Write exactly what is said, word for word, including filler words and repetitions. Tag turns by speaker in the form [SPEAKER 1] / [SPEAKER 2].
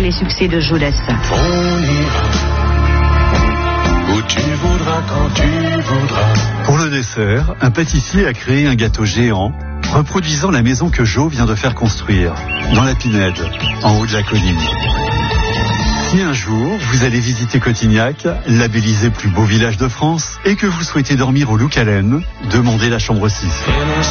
[SPEAKER 1] les succès de Joe Dassin.
[SPEAKER 2] On ira où tu voudras, quand tu voudras.
[SPEAKER 3] Pour le dessert, un pâtissier a créé un gâteau géant reproduisant la maison que Joe vient de faire construire, dans la Pinède, en haut de la colline. Si un jour vous allez visiter Cotignac, labellisé plus beau village de France, et que vous souhaitez dormir au Loup-Calène, demandez la chambre six.